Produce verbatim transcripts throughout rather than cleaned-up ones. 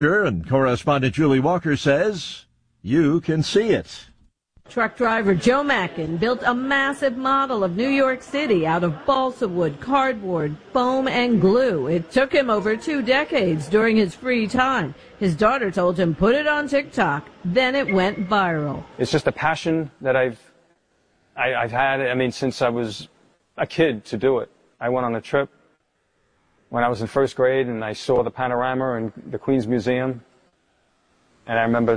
And correspondent Julie Walker says you can see it. Truck driver Joe Mackin built a massive model of New York City out of balsa wood, cardboard, foam, and glue. It took him over two decades during his free time. His daughter told him put it on TikTok. Then it went viral. It's just a passion that I've I, I've had, I mean, since I was a kid to do it. I went on a trip when I was in first grade, and I saw the panorama in the Queens Museum. And I remember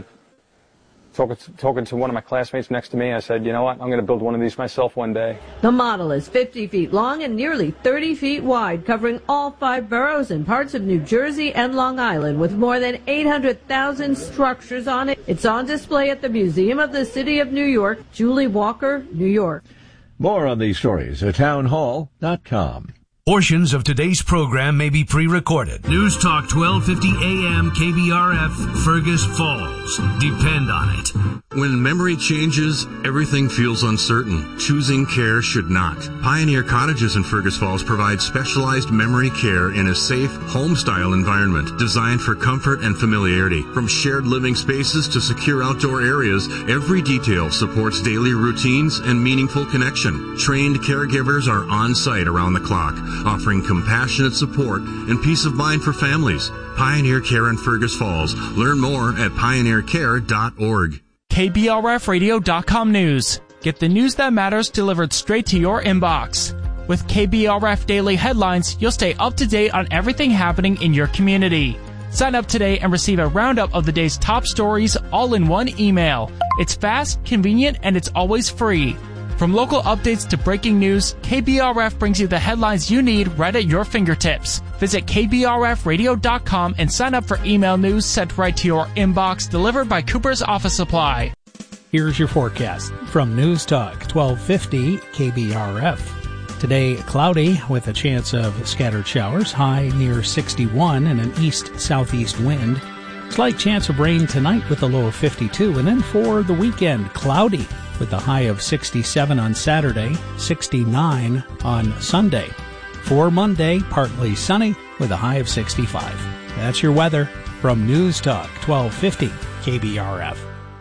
talking to, talking to one of my classmates next to me. I said, you know what, I'm going to build one of these myself one day. The model is fifty feet long and nearly thirty feet wide, covering all five boroughs and parts of New Jersey and Long Island, with more than eight hundred thousand structures on it. It's on display at the Museum of the City of New York. Julie Walker, New York. More on these stories at town hall dot com. Portions of today's program may be pre-recorded. News Talk twelve fifty A M K B R F, Fergus Falls. Depend on it. When memory changes, everything feels uncertain. Choosing care should not. Pioneer Cottages in Fergus Falls provide specialized memory care in a safe, home-style environment designed for comfort and familiarity. From shared living spaces to secure outdoor areas, every detail supports daily routines and meaningful connection. Trained caregivers are on site around the clock, offering compassionate support and peace of mind for families. Pioneer Care in Fergus Falls. Learn more at pioneer care dot org. K B R F radio dot com news. Get the news that matters delivered straight to your inbox. With K B R F Daily Headlines, you'll stay up to date on everything happening in your community. Sign up today and receive a roundup of the day's top stories all in one email. It's fast, convenient, and it's always free. From local updates to breaking news, K B R F brings you the headlines you need right at your fingertips. Visit K B R F radio dot com and sign up for email news sent right to your inbox, delivered by Cooper's Office Supply. Here's your forecast from News Talk twelve fifty K B R F. Today, cloudy with a chance of scattered showers, high near sixty-one and an east-southeast wind. Slight chance of rain tonight with a low of fifty-two. And then for the weekend, cloudy with a high of sixty-seven on Saturday, sixty-nine on Sunday. For Monday, partly sunny with a high of sixty-five. That's your weather from News Talk twelve fifty K B R F.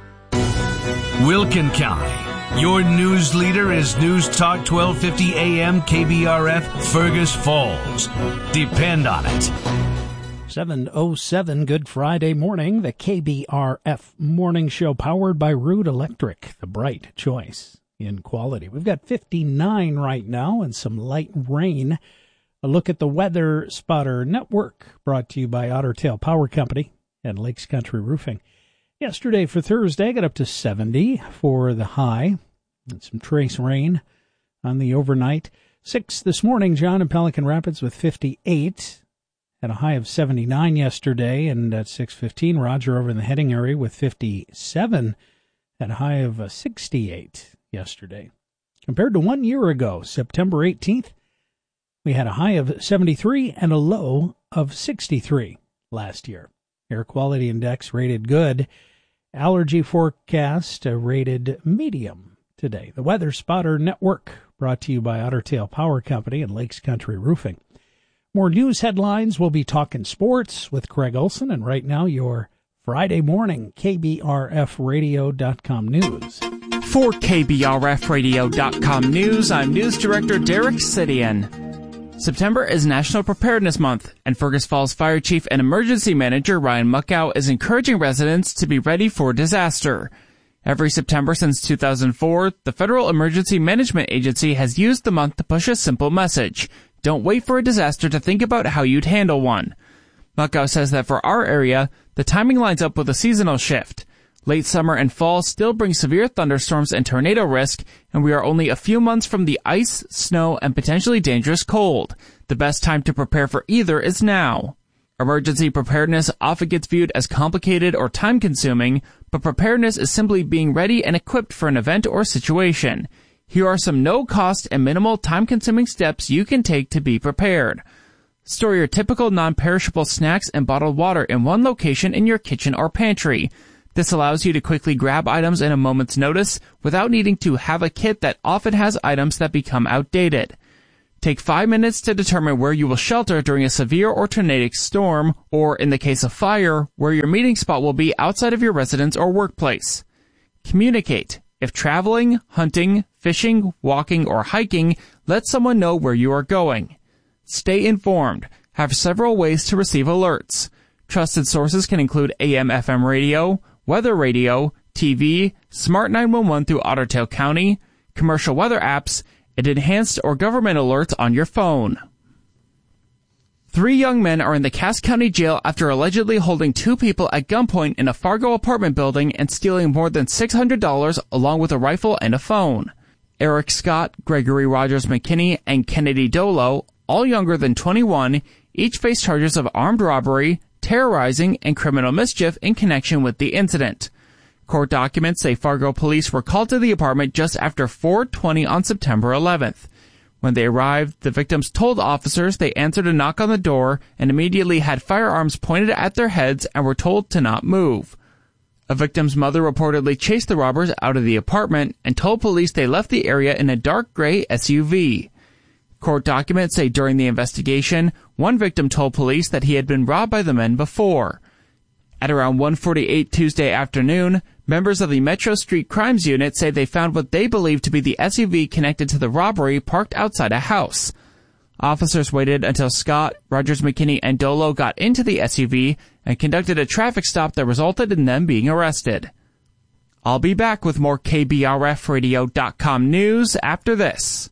Wilkin County. Your news leader is News Talk twelve fifty A M K B R F, Fergus Falls. Depend on it. seven oh seven, good Friday morning. The K B R F Morning Show powered by Root Electric, the bright choice in quality. We've got fifty-nine right now and some light rain. A look at the Weather Spotter Network, brought to you by Otter Tail Power Company and Lakes Country Roofing. Yesterday for Thursday, got up to seventy for the high, and some trace rain on the overnight. Six this morning, John in Pelican Rapids with fifty-eight. At a high of seventy-nine yesterday, and at six fifteen, Roger over in the Heading area with fifty-seven at a high of sixty-eight yesterday. Compared to one year ago, September eighteenth, we had a high of seventy-three and a low of sixty-three last year. Air quality index rated good. Allergy forecast uh, rated medium today. The Weather Spotter Network, brought to you by Otter Tail Power Company and Lakes Country Roofing. More news headlines. We'll be talking sports with Craig Olson, and right now your Friday morning K B R F radio dot com news. For K B R F radio dot com news, I'm News Director Derek Sidian. September is National Preparedness Month, and Fergus Falls Fire Chief and Emergency Manager Ryan Muckow is encouraging residents to be ready for disaster. Every September since two thousand four, the Federal Emergency Management Agency has used the month to push a simple message. Don't wait for a disaster to think about how you'd handle one. Muckow says that for our area, the timing lines up with a seasonal shift. Late summer and fall still bring severe thunderstorms and tornado risk, and we are only a few months from the ice, snow, and potentially dangerous cold. The best time to prepare for either is now. Emergency preparedness often gets viewed as complicated or time-consuming, but preparedness is simply being ready and equipped for an event or situation. Here are some no-cost and minimal time-consuming steps you can take to be prepared. Store your typical non-perishable snacks and bottled water in one location in your kitchen or pantry. This allows you to quickly grab items in a moment's notice without needing to have a kit that often has items that become outdated. Take five minutes to determine where you will shelter during a severe or tornadic storm, or in the case of fire, where your meeting spot will be outside of your residence or workplace. Communicate. If traveling, hunting, fishing, walking, or hiking, let someone know where you are going. Stay informed. Have several ways to receive alerts. Trusted sources can include A M F M radio, weather radio, T V, Smart nine one one through Otter Tail County, commercial weather apps, and enhanced or government alerts on your phone. Three young men are in the Cass County Jail after allegedly holding two people at gunpoint in a Fargo apartment building and stealing more than six hundred dollars along with a rifle and a phone. Eric Scott, Gregory Rogers McKinney, and Kennedy Dolo, all younger than twenty-one, each face charges of armed robbery, terrorizing, and criminal mischief in connection with the incident. Court documents say Fargo police were called to the apartment just after four twenty on September eleventh. When they arrived, the victims told officers they answered a knock on the door and immediately had firearms pointed at their heads and were told to not move. A victim's mother reportedly chased the robbers out of the apartment and told police they left the area in a dark gray S U V. Court documents say during the investigation, one victim told police that he had been robbed by the men before. At around one forty-eight Tuesday afternoon, members of the Metro Street Crimes Unit say they found what they believe to be the S U V connected to the robbery parked outside a house. Officers waited until Scott, Rogers McKinney, and Dolo got into the S U V and conducted a traffic stop that resulted in them being arrested. I'll be back with more K B R F radio dot com news after this.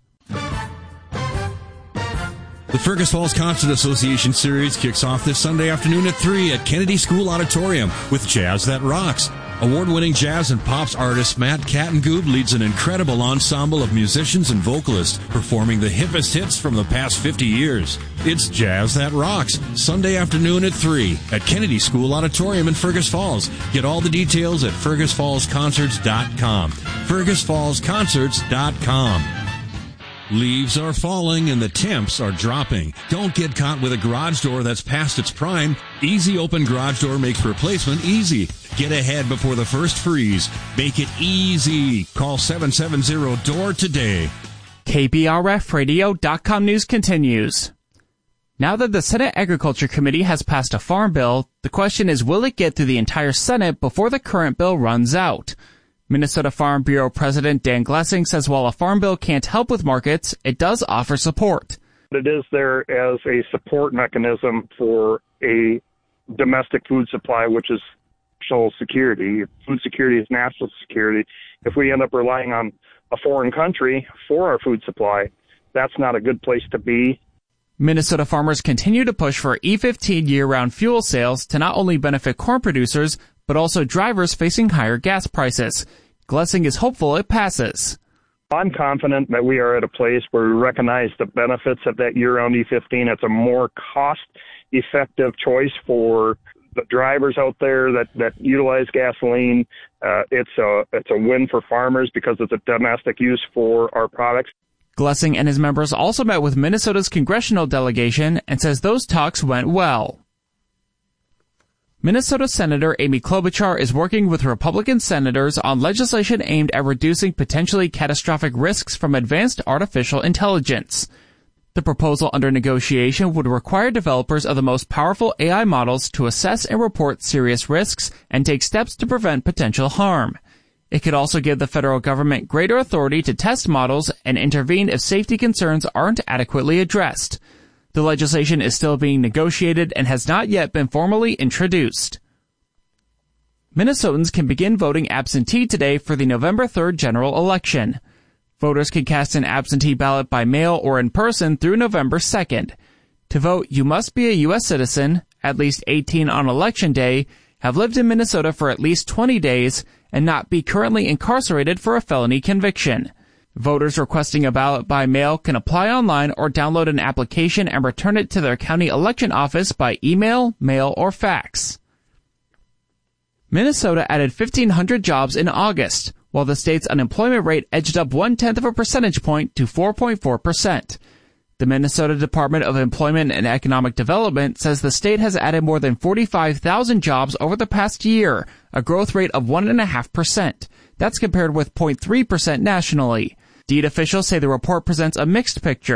The Fergus Falls Concert Association Series kicks off this Sunday afternoon at three at Kennedy School Auditorium with Jazz That Rocks. Award-winning jazz and pops artist Matt Kattengoob leads an incredible ensemble of musicians and vocalists performing the hippest hits from the past fifty years. It's Jazz That Rocks, Sunday afternoon at three at Kennedy School Auditorium in Fergus Falls. Get all the details at fergus falls concerts dot com. fergus falls concerts dot com. Leaves are falling and the temps are dropping. Don't get caught with a garage door that's past its prime. Easy Open Garage Door makes replacement easy. Get ahead before the first freeze. Make it easy. Call seven seven zero D O O R today. K B R F radio dot com news continues. Now that the Senate Agriculture Committee has passed a farm bill, the question is, will it get through the entire Senate before the current bill runs out? Minnesota Farm Bureau President Dan Glessing says while a farm bill can't help with markets, it does offer support. It is there as a support mechanism for a domestic food supply, which is national security. Food security is national security. If we end up relying on a foreign country for our food supply, that's not a good place to be. Minnesota farmers continue to push for E fifteen year-round fuel sales to not only benefit corn producers, but also drivers facing higher gas prices. Glessing is hopeful it passes. I'm confident that we are at a place where we recognize the benefits of that year-round E fifteen. It's a more cost-effective choice for the drivers out there that, that utilize gasoline. Uh, it's a it's a win for farmers because it's a domestic use for our products. Glessing and his members also met with Minnesota's congressional delegation and says those talks went well. Minnesota Senator Amy Klobuchar is working with Republican senators on legislation aimed at reducing potentially catastrophic risks from advanced artificial intelligence. The proposal under negotiation would require developers of the most powerful A I models to assess and report serious risks and take steps to prevent potential harm. It could also give the federal government greater authority to test models and intervene if safety concerns aren't adequately addressed. The legislation is still being negotiated and has not yet been formally introduced. Minnesotans can begin voting absentee today for the November third general election. Voters can cast an absentee ballot by mail or in person through November second. To vote, you must be a U S citizen, at least eighteen on election day, have lived in Minnesota for at least twenty days, and not be currently incarcerated for a felony conviction. Voters requesting a ballot by mail can apply online or download an application and return it to their county election office by email, mail, or fax. Minnesota added fifteen hundred jobs in August, while the state's unemployment rate edged up one-tenth of a percentage point to four point four percent. The Minnesota Department of Employment and Economic Development says the state has added more than forty-five thousand jobs over the past year, a growth rate of one point five percent. That's compared with zero point three percent nationally. D E E D officials say the report presents a mixed picture.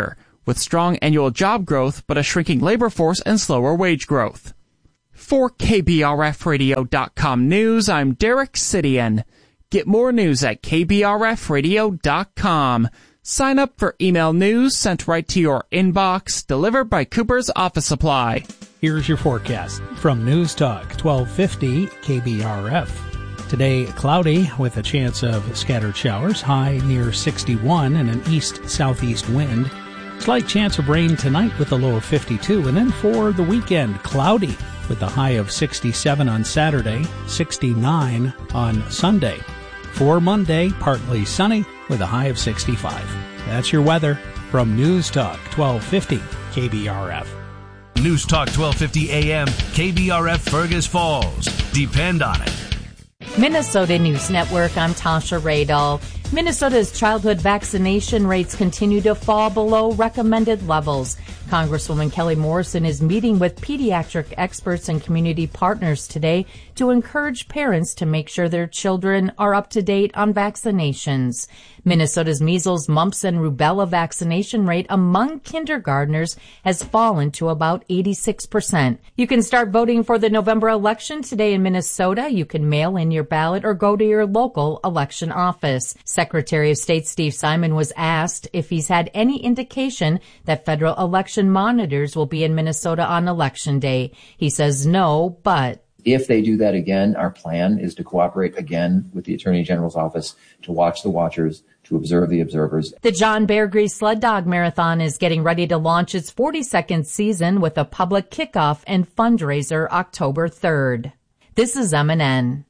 with strong annual job growth but a shrinking labor force and slower wage growth. For K B R F radio dot com News, I'm Derek Sidian. Get more news at K B R F radio dot com. Sign up for email news sent right to your inbox, delivered by Cooper's Office Supply. Here's your forecast from News Talk twelve fifty K B R F. Today, cloudy with a chance of scattered showers, high near sixty-one and an east-southeast wind. Slight chance of rain tonight with a low of fifty-two. And then for the weekend, cloudy with a high of sixty-seven on Saturday, sixty-nine on Sunday. For Monday, partly sunny with a high of sixty-five. That's your weather from News Talk twelve fifty K B R F. News Talk twelve fifty A M, K B R F Fergus Falls. Depend on it. Minnesota News Network, I'm Tasha Radel. Minnesota's childhood vaccination rates continue to fall below recommended levels. Congresswoman Kelly Morrison is meeting with pediatric experts and community partners today to encourage parents to make sure their children are up to date on vaccinations. Minnesota's measles, mumps, and rubella vaccination rate among kindergartners has fallen to about eighty-six percent. You can start voting for the November election today in Minnesota. You can mail in your ballot or go to your local election office. Secretary of State Steve Simon was asked if he's had any indication that federal election monitors will be in Minnesota on Election Day. He says no, but if they do that again, our plan is to cooperate again with the Attorney General's office to watch the watchers, to observe the observers. The John Bear Grease Sled Dog Marathon is getting ready to launch its forty-second season with a public kickoff and fundraiser October third. This is M and N.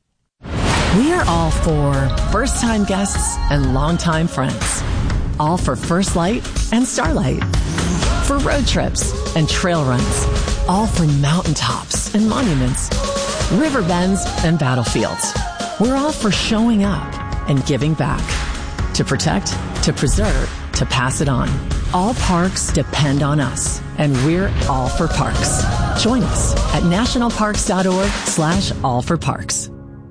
We are all for first-time guests and longtime friends. All for First Light and Starlight. For road trips and trail runs. All for mountaintops and monuments. River bends and battlefields. We're all for showing up and giving back. To protect, to preserve, to pass it on. All parks depend on us, and we're all for parks. Join us at nationalparks.org slash all for parks.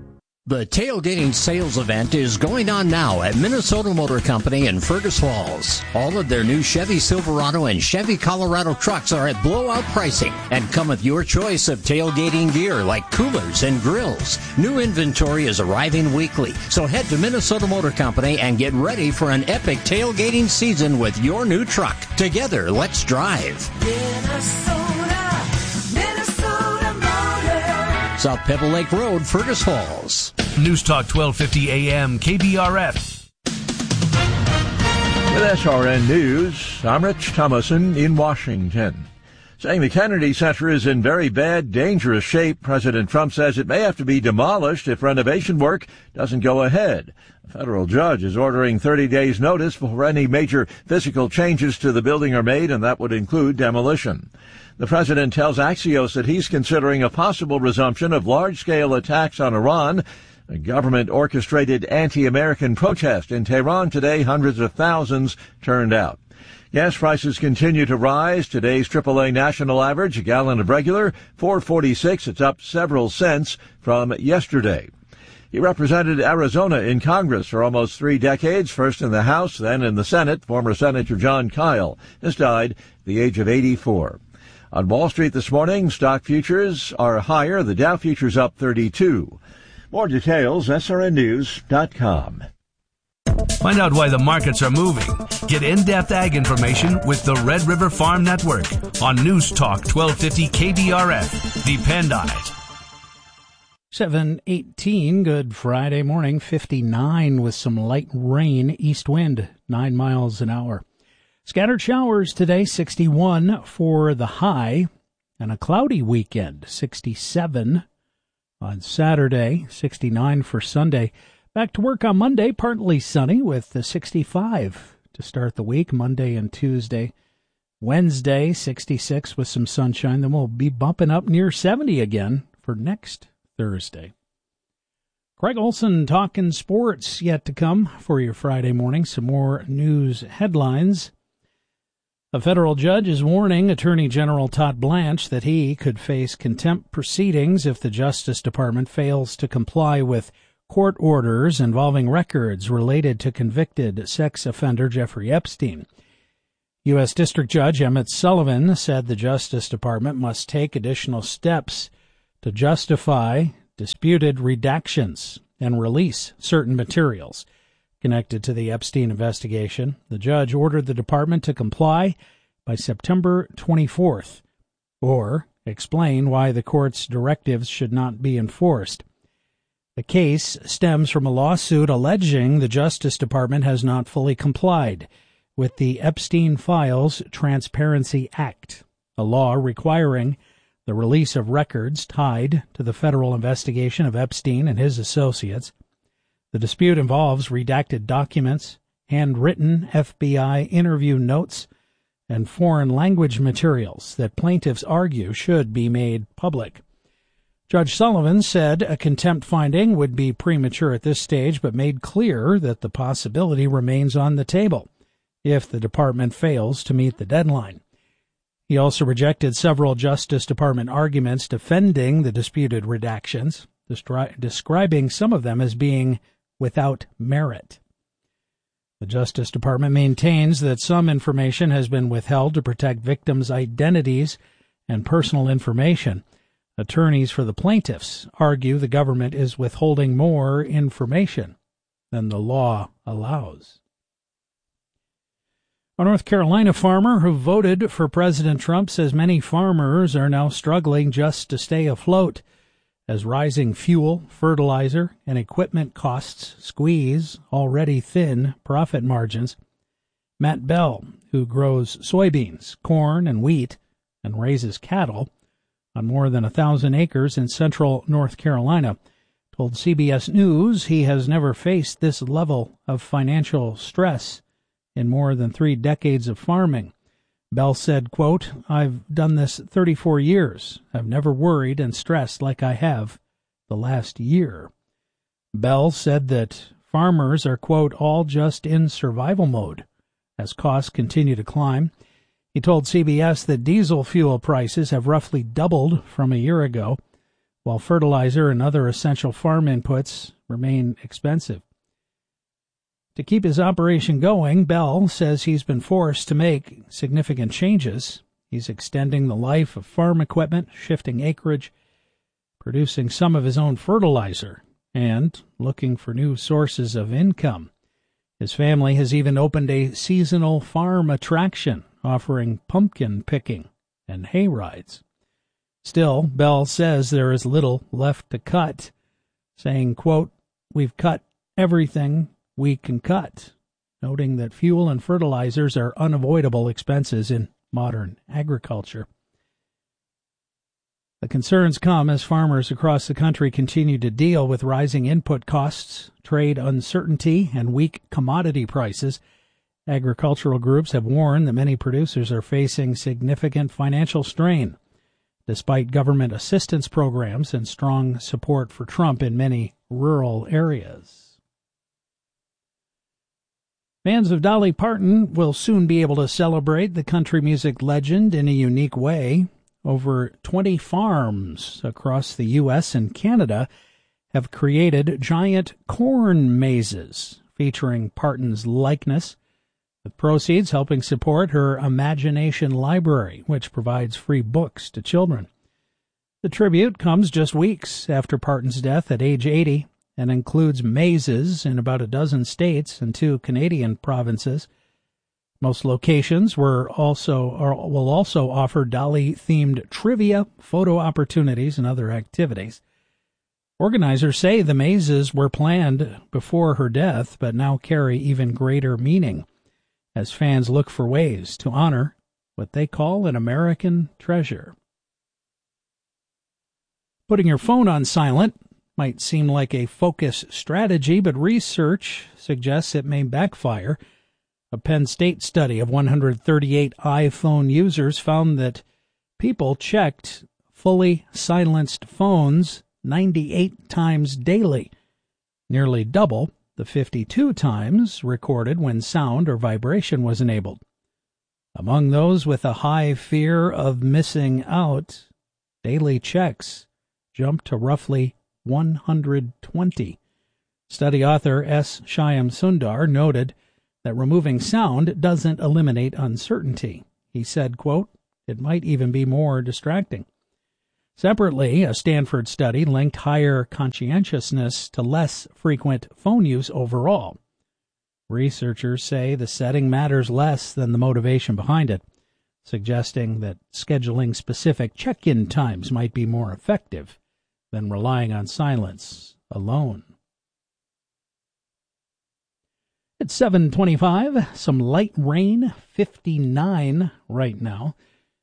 The tailgating sales event is going on now at Minnesota Motor Company in Fergus Falls. All of their new Chevy Silverado and Chevy Colorado trucks are at blowout pricing and come with your choice of tailgating gear like coolers and grills. New inventory is arriving weekly, so head to Minnesota Motor Company and get ready for an epic tailgating season with your new truck. Together, let's drive. Minnesota, Minnesota Motor. South Pebble Lake Road, Fergus Falls. News Talk twelve fifty A M, K B R F. With S R N News, I'm Rich Thomason in Washington. Saying the Kennedy Center is in very bad, dangerous shape, President Trump says it may have to be demolished if renovation work doesn't go ahead. A federal judge is ordering thirty days notice before any major physical changes to the building are made, and that would include demolition. The president tells Axios that he's considering a possible resumption of large-scale attacks on Iran. A government-orchestrated anti-American protest in Tehran today. Hundreds of thousands turned out. Gas prices continue to rise. Today's triple A national average, a gallon of regular, four forty-six. It's up several cents from yesterday. He represented Arizona in Congress for almost three decades, first in the House, then in the Senate. Former Senator John Kyle has died at the age of eighty-four. On Wall Street this morning, stock futures are higher. The Dow futures up thirty-two. More details, S R N news dot com. Find out why the markets are moving. Get in-depth ag information with the Red River Farm Network on News Talk twelve fifty K B R F. Depend on it. seven eighteen, good Friday morning, fifty-nine with some light rain, east wind, nine miles an hour. Scattered showers today, sixty-one for the high, and a cloudy weekend, sixty-seven on Saturday, sixty-nine for Sunday. Back to work on Monday, partly sunny with the sixty-five to start the week, Monday and Tuesday. Wednesday, sixty-six with some sunshine. Then we'll be bumping up near seventy again for next Thursday. Craig Olson talking sports yet to come for your Friday morning. Some more news headlines. A federal judge is warning Attorney General Todd Blanche that he could face contempt proceedings if the Justice Department fails to comply with court orders involving records related to convicted sex offender Jeffrey Epstein. U S. District Judge Emmett Sullivan said the Justice Department must take additional steps to justify disputed redactions and release certain materials connected to the Epstein investigation. The judge ordered the department to comply by September twenty-fourth, or explain why the court's directives should not be enforced. The case stems from a lawsuit alleging the Justice Department has not fully complied with the Epstein Files Transparency Act, a law requiring the release of records tied to the federal investigation of Epstein and his associates. The dispute involves redacted documents, handwritten F B I interview notes, and foreign language materials that plaintiffs argue should be made public. Judge Sullivan said a contempt finding would be premature at this stage, but made clear that the possibility remains on the table if the department fails to meet the deadline. He also rejected several Justice Department arguments defending the disputed redactions, destri- describing some of them as being without merit. The Justice Department maintains that some information has been withheld to protect victims' identities and personal information. Attorneys for the plaintiffs argue the government is withholding more information than the law allows. A North Carolina farmer who voted for President Trump says many farmers are now struggling just to stay afloat as rising fuel, fertilizer, and equipment costs squeeze already thin profit margins. Matt Bell, who grows soybeans, corn, and wheat and raises cattle on more than a thousand acres in central North Carolina, told C B S News he has never faced this level of financial stress in more than three decades of farming. Bell said, quote, "I've done this thirty-four years. I've never worried and stressed like I have the last year." Bell said that farmers are, quote, "all just in survival mode as costs continue to climb." He told C B S that diesel fuel prices have roughly doubled from a year ago, while fertilizer and other essential farm inputs remain expensive. To keep his operation going, Bell says he's been forced to make significant changes. He's extending the life of farm equipment, shifting acreage, producing some of his own fertilizer, and looking for new sources of income. His family has even opened a seasonal farm attraction, offering pumpkin picking and hay rides. Still, Bell says there is little left to cut, saying, quote, "We've cut everything we can cut," noting that fuel and fertilizers are unavoidable expenses in modern agriculture. The concerns come as farmers across the country continue to deal with rising input costs, trade uncertainty, and weak commodity prices. Agricultural groups have warned that many producers are facing significant financial strain, despite government assistance programs and strong support for Trump in many rural areas. Fans of Dolly Parton will soon be able to celebrate the country music legend in a unique way. Over twenty farms across the U S and Canada have created giant corn mazes featuring Parton's likeness, with proceeds helping support her Imagination Library, which provides free books to children. The tribute comes just weeks after Parton's death at age eighty and includes mazes in about a dozen states and two Canadian provinces. Most locations were also or will also offer Dolly-themed trivia, photo opportunities, and other activities. Organizers say the mazes were planned before her death, but now carry even greater meaning as fans look for ways to honor what they call an American treasure. Putting your phone on silent might seem like a focus strategy, but research suggests it may backfire. A Penn State study of one hundred thirty-eight iPhone users found that people checked fully silenced phones ninety-eight times daily, nearly double the fifty-two times recorded when sound or vibration was enabled. Among those with a high fear of missing out, daily checks jumped to roughly one hundred twenty. Study author S. Shyam Sundar noted that removing sound doesn't eliminate uncertainty. He said, quote, "It might even be more distracting." Separately, a Stanford study linked higher conscientiousness to less frequent phone use overall. Researchers say the setting matters less than the motivation behind it, suggesting that scheduling specific check-in times might be more effective than relying on silence alone. It's seven twenty-five, some light rain, fifty-nine right now.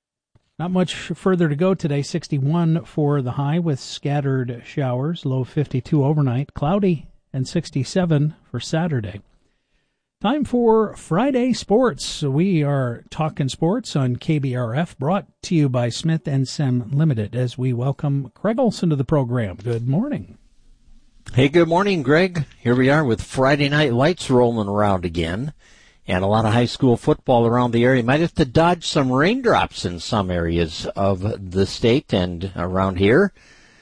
Not much further to go today, sixty-one for the high with scattered showers, low fifty-two overnight, cloudy, and sixty-seven for Saturday. Time for Friday Sports. We are talking sports on K B R F, brought to you by Smith and Son Limited, as we welcome Craig Olson to the program. Good morning. Hey, good morning, Greg. Here we are with Friday night lights rolling around again, and a lot of high school football around the area. Might have to dodge some raindrops in some areas of the state and around here.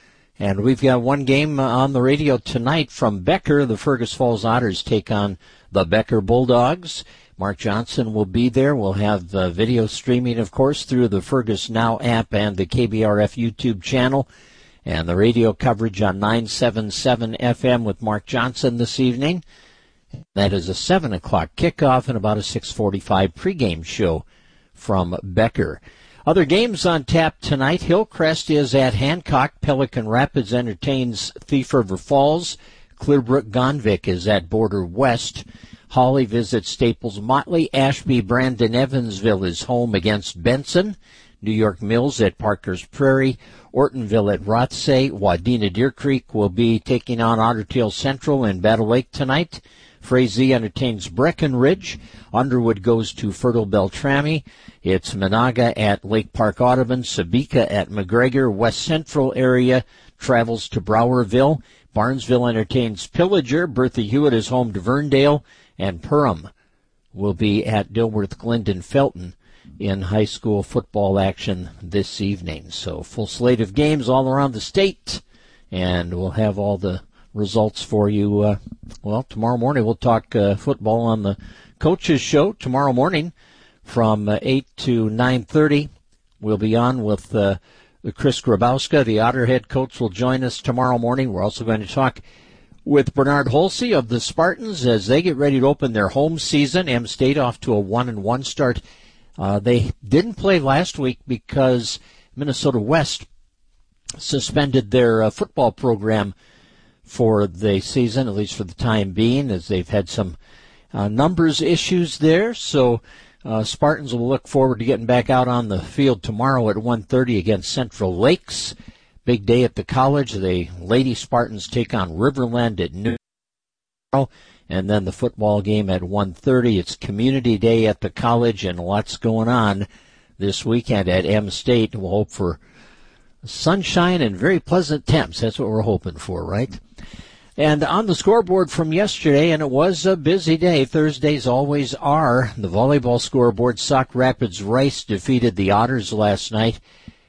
And we've got one game on the radio tonight from Becker. The Fergus Falls Otters take on the Becker Bulldogs. Mark Johnson will be there. We'll have uh, video streaming, of course, through the Fergus Now app and the K B R F YouTube channel. And the radio coverage on nine seventy-seven F M with Mark Johnson this evening. That is a seven o'clock kickoff and about a six forty-five pregame show from Becker. Other games on tap tonight. Hillcrest is at Hancock. Pelican Rapids entertains Thief River Falls. Clearbrook Gonvick is at Border West. Hawley visits Staples Motley. Ashby Brandon Evansville is home against Benson. New York Mills at Parker's Prairie. Ortonville at Rothsay. Wadena Deer Creek will be taking on Otter Tail Central in Battle Lake tonight. Frazee entertains Breckenridge. Underwood goes to Fertile Beltrami. It's Monaga at Lake Park Audubon. Sabika at McGregor. West Central area travels to Browerville. Barnesville entertains Pillager. Bertha Hewitt is home to Verndale. And Perham will be at Dilworth Glendon Felton in high school football action this evening. So full slate of games all around the state, and we'll have all the results for you. Uh, well, tomorrow morning we'll talk uh, football on the Coaches Show. Tomorrow morning from uh, eight to nine thirty, we'll be on with uh, Chris Grabowska. The Otter head coach will join us tomorrow morning. We're also going to talk with Bernard Holsey of the Spartans as they get ready to open their home season. M State off to a one and one start. Uh, they didn't play last week because Minnesota West suspended their uh, football program for the season, at least for the time being, as they've had some uh, numbers issues there. So uh, Spartans will look forward to getting back out on the field tomorrow at one thirty against Central Lakes. Big day at the college. The Lady Spartans take on Riverland at noon tomorrow. And then the football game at one thirty. It's Community Day at the college, and lots going on this weekend at M State. We'll hope for sunshine and very pleasant temps. That's what we're hoping for, right? And on the scoreboard from yesterday, and it was a busy day. Thursdays always are. The volleyball scoreboard, Sauk Rapids Rice defeated the Otters last night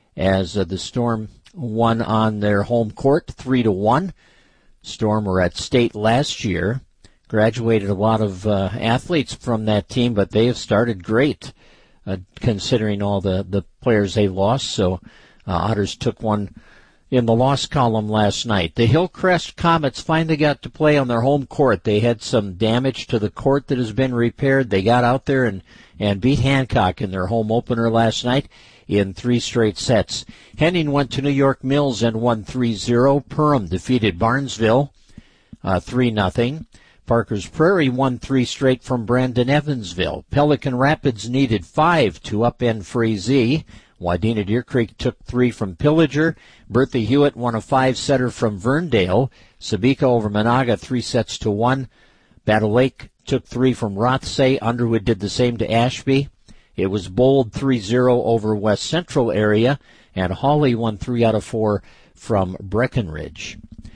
as uh, the Storm won on their home court, three to one. Storm were at state last year. Graduated a lot of uh, athletes from that team, but they have started great, uh, considering all the, the players they lost. So uh, Otters took one in the loss column last night. The Hillcrest Comets finally got to play on their home court. They had some damage to the court that has been repaired. They got out there and, and beat Hancock in their home opener last night in three straight sets. Henning went to New York Mills and won three zero. Perham defeated Barnesville uh, three nothing. Parker's Prairie won three straight from Brandon Evansville. Pelican Rapids needed five to upend Frazee. Wadena Deer Creek took three from Pillager. Bertha Hewitt won a five-setter from Verndale. Sabika over Monaga, three sets to one. Battle Lake took three from Rothsay. Underwood did the same to Ashby. It was Bold three zero over West Central area, and Hawley won three out of four from Breckenridge.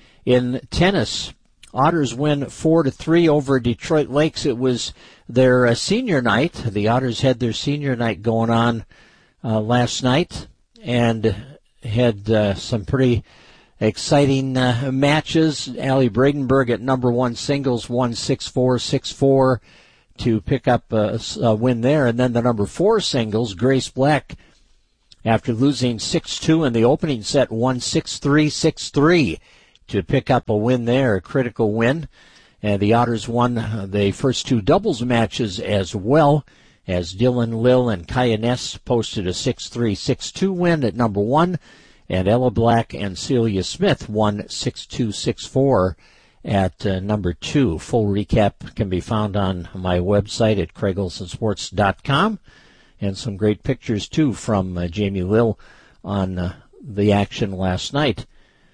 In tennis, Otters win four to three over Detroit Lakes. It was their uh, senior night. The Otters had their senior night going on uh, last night and had uh, some pretty exciting uh, matches. Allie Bradenberg at number one singles won six four, six four to pick up a, a win there. And then the number four singles, Grace Black, after losing six two in the opening set, won six three, six three to pick up a win there, a critical win. And the Otters won the first two doubles matches as well, as Dylan Lill and Kaya Ness posted a six three, six two win at number one, and Ella Black and Celia Smith won six two, six four at uh, number two. Full recap can be found on my website at craig olson sports dot com, and some great pictures, too, from uh, Jamie Lill on uh, the action last night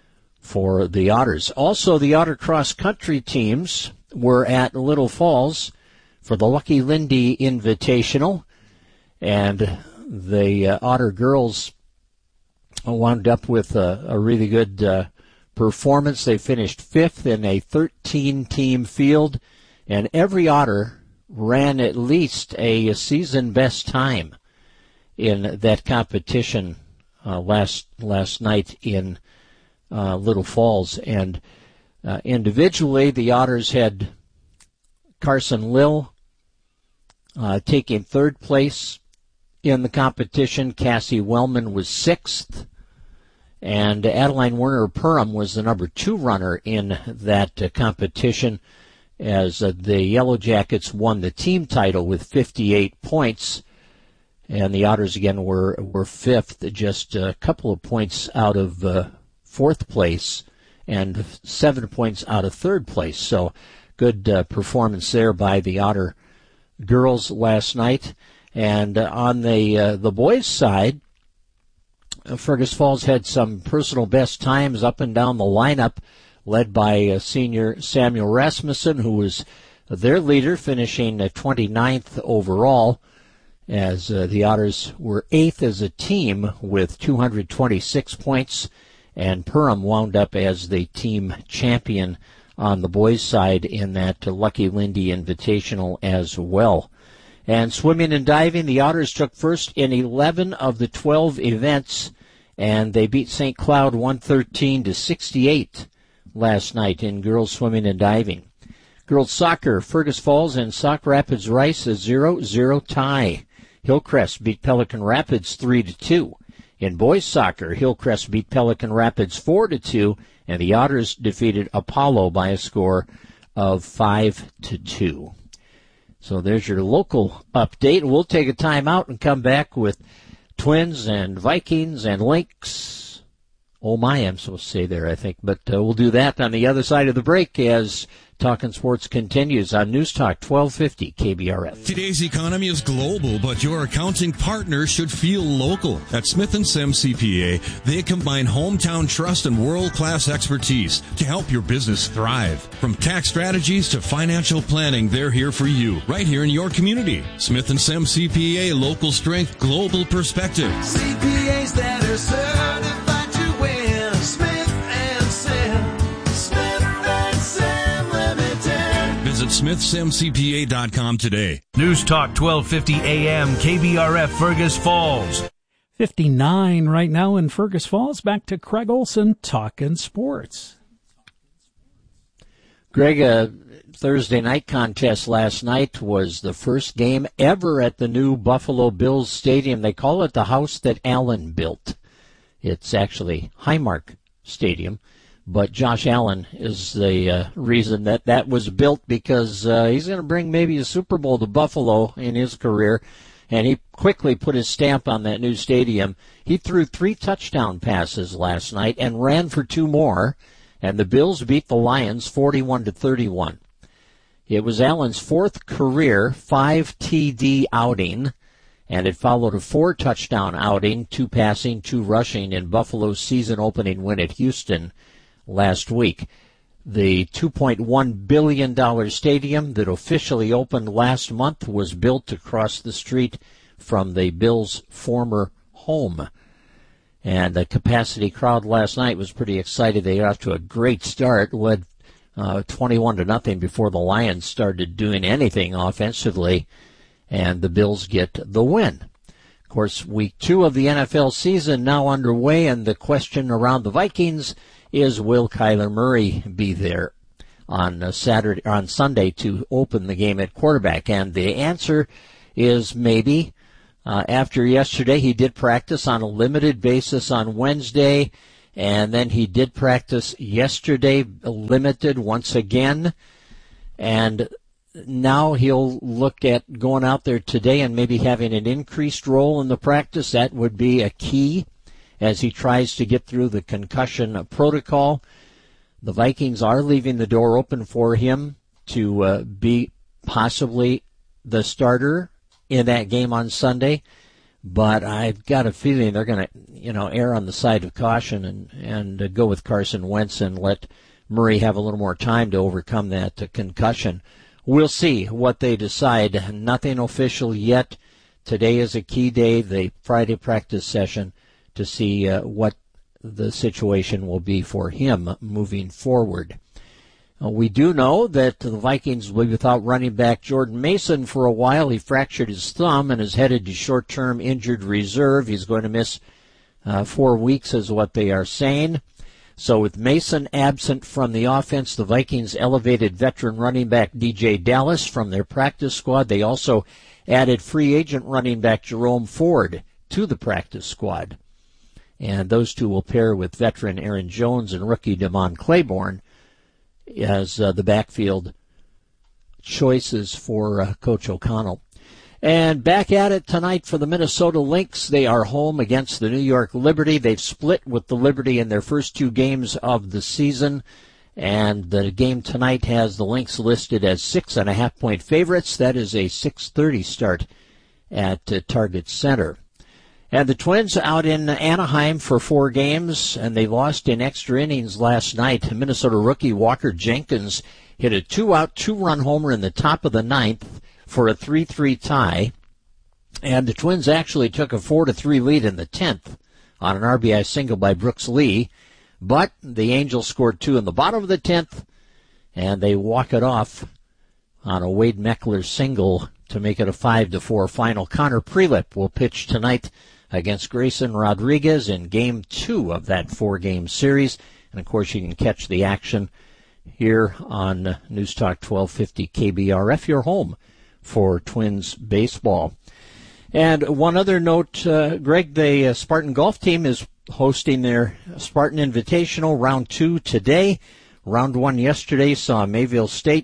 for the Otters. Also, the Otter cross-country teams were at Little Falls for the Lucky Lindy Invitational, and the uh, Otter girls wound up with a, a really good uh, performance. They finished fifth in a thirteen-team field, and every Otter ran at least a season best time in that competition uh, last last night in uh, Little Falls. And uh, individually, the Otters had Carson Lill uh, taking third place in the competition. Cassie Wellman was sixth. And Adeline Werner Perham was the number two runner in that uh, competition, as uh, the Yellow Jackets won the team title with fifty-eight points. And the Otters, again, were, were fifth, just a couple of points out of uh, fourth place and seven points out of third place. So good uh, performance there by the Otter girls last night. And uh, on the uh, the boys' side, uh, Fergus Falls had some personal best times up and down the lineup, led by uh, senior Samuel Rasmussen, who was their leader, finishing uh, twenty-ninth overall, as uh, the Otters were eighth as a team with two hundred twenty-six points, and Perham wound up as the team champion on the boys' side in that uh, Lucky Lindy Invitational as well. And swimming and diving, the Otters took first in eleven of the twelve events, and they beat Saint Cloud one thirteen to sixty-eight last night in girls swimming and diving. Girls soccer, Fergus Falls and Sauk Rapids Rice, a zero zero tie. Hillcrest beat Pelican Rapids three to two. In boys soccer, Hillcrest beat Pelican Rapids four to two, and the Otters defeated Apollo by a score of five to two. So there's your local update. We'll take a time out and come back with Twins and Vikings and Lynx. Oh my, I'm supposed to say there, I think. But uh, we'll do that on the other side of the break as Talkin' Sports continues on News Talk twelve fifty K B R F. Today's economy is global, but your accounting partner should feel local. At Smith and Sim C P A, they combine hometown trust and world-class expertise to help your business thrive. From tax strategies to financial planning, they're here for you, right here in your community. Smith and Sim C P A, local strength, global perspective. C P As that are certified to win. Smith and Sim. Smith and Sim Limited. Visit smith sim c p a dot com today. News Talk twelve fifty A M K B R F Fergus Falls. fifty-nine right now in Fergus Falls. Back to Craig Olson talking sports. Greg, a Thursday night contest last night was the first game ever at the new Buffalo Bills Stadium. They call it the house that Allen built. It's actually Highmark Stadium, but Josh Allen is the uh, reason that that was built, because uh, he's going to bring maybe a Super Bowl to Buffalo in his career, and he quickly put his stamp on that new stadium. He threw three touchdown passes last night and ran for two more, and the Bills beat the Lions forty-one to thirty-one. It was Allen's fourth career five T D outing, and it followed a four-touchdown outing, two passing, two rushing, in Buffalo's season-opening win at Houston last week. The two point one billion dollars stadium that officially opened last month was built across the street from the Bills' former home. And the capacity crowd last night was pretty excited. They got off to a great start, led uh, twenty-one to nothing before the Lions started doing anything offensively, and the Bills get the win. Of course, week two of the N F L season now underway, and the question around the Vikings is, will Kyler Murray be there? on uh, Saturday or on Sunday to open the game at quarterback? And the answer is maybe. Uh, after yesterday, he did practice on a limited basis on Wednesday, and then he did practice yesterday limited once again. And now he'll look at going out there today and maybe having an increased role in the practice. That would be a key as he tries to get through the concussion protocol. The Vikings are leaving the door open for him to uh, be possibly the starter in that game on Sunday, but I've got a feeling they're going to, you know, err on the side of caution and and uh, go with Carson Wentz and let Murray have a little more time to overcome that uh, concussion. We'll see what they decide. Nothing official yet. Today is a key day, the Friday practice session, to see uh, what the situation will be for him moving forward. Uh, we do know that the Vikings will be without running back Jordan Mason for a while. He fractured his thumb and is headed to short-term injured reserve. He's going to miss uh, four weeks is what they are saying. So with Mason absent from the offense, the Vikings elevated veteran running back D J Dallas from their practice squad. They also added free agent running back Jerome Ford to the practice squad. And those two will pair with veteran Aaron Jones and rookie Damon Claiborne as uh, the backfield choices for uh, Coach O'Connell. And back at it tonight for the Minnesota Lynx. They are home against the New York Liberty. They've split with the Liberty in their first two games of the season. And the game tonight has the Lynx listed as six and a half point favorites. That is a six thirty start at uh, Target Center. And the Twins out in Anaheim for four games, and they lost in extra innings last night. Minnesota rookie Walker Jenkins hit a two-out, two-run homer in the top of the ninth for a three three tie. And the Twins actually took a four to three lead in the tenth on an R B I single by Brooks Lee. But the Angels scored two in the bottom of the tenth, and they walk it off on a Wade Meckler single to make it a five to four final. Connor Prelip will pitch tonight against Grayson Rodriguez in game two of that four-game series. And, of course, you can catch the action here on News Talk twelve fifty K B R F, your home for Twins baseball. And one other note, uh, Greg, the uh, Spartan golf team is hosting their Spartan Invitational round two today. Round one yesterday saw Mayville State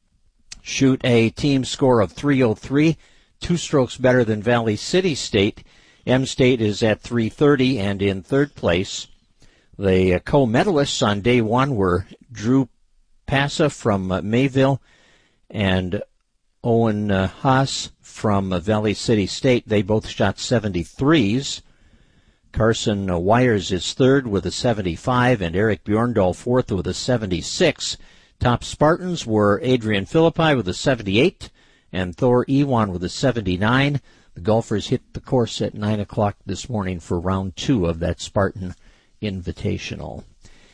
shoot a team score of three oh three, two strokes better than Valley City State. M-State is at three thirty and in third place. The uh, co-medalists on day one were Drew Passa from uh, Mayville and Owen uh, Haas from uh, Valley City State. They both shot seventy-threes. Carson uh, Wires is third with a seventy-five and Eric Bjorndal fourth with a seventy-six. Top Spartans were Adrian Philippi with a seventy-eight and Thor Ewan with a seventy-nine. The golfers hit the course at nine o'clock this morning for round two of that Spartan Invitational.